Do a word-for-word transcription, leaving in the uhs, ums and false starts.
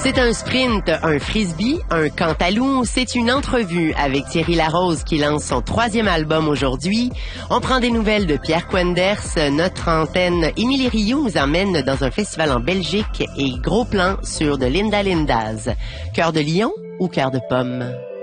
C'est un sprint, un frisbee, un cantalou. C'est une entrevue avec Thierry Larose qui lance son troisième album aujourd'hui. On prend des nouvelles de Pierre Quenders. Notre antenne Émilie Rioux nous emmène dans un festival en Belgique et gros plan sur de Linda Lindas. Cœur de lion ou cœur de pomme?